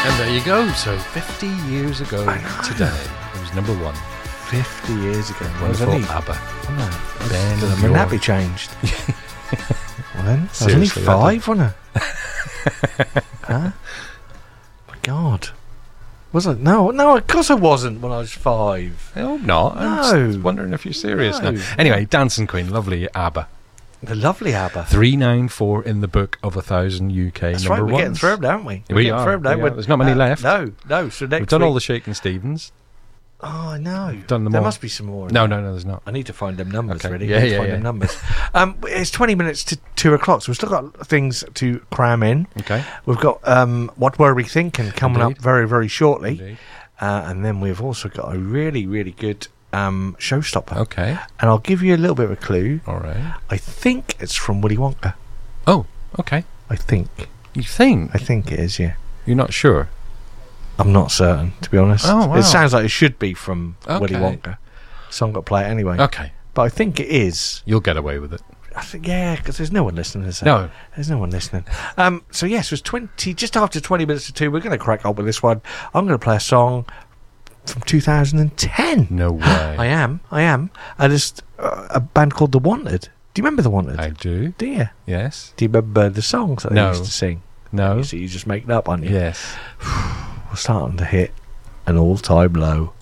And there you go. So 50 years ago today, it was number one. 50 years ago. Wonderful ABBA. When that be changed? When? I was only Seriously, 5, wasn't I? Huh? My God. Was I? No, of course I wasn't when I was 5. I hope not. No. I'm just wondering if you're serious No. now. Anyway, Dancing Queen, lovely ABBA. The lovely ABBA. 394 in the book of 1,000 UK That's number right, we're ones. getting through them, aren't we? We We're getting are, through 'em now. we are. There's not many left. No. So next We've done week, all the Shakin' Stevens. Oh, I know. Done them there all. must be some more. No, there's not. I need to find them numbers, Okay. really. Yeah, I need to yeah, find yeah. them numbers. It's 20 minutes to 2 o'clock, so we've still got things to cram in. Okay. We've got What Were We Thinking coming Indeed. up very, very shortly. Indeed. And then we've also got a really, really good showstopper. Okay. And I'll give you a little bit of a clue. All right. I think it's from Willy Wonka. Oh, okay. I think it is, yeah. You're not sure? I'm not certain, to be honest. Oh, wow. It sounds like it should be from Willy Okay. Wonka. So I'm going to play it anyway. Okay. But I think it is. You'll get away with it. I think, yeah, because there's no one listening. Is there? No. There's no one listening. So yes, it was just after 20 minutes to 2. We're going to crack up with this one. I'm going to play a song from 2010. No way. I am. And it's a band called The Wanted. Do you remember The Wanted? I do. Do you? Yes. Do you remember the songs that they No. used to sing? No. So you just make it up, aren't you? Yes. We're starting to hit an all-time low.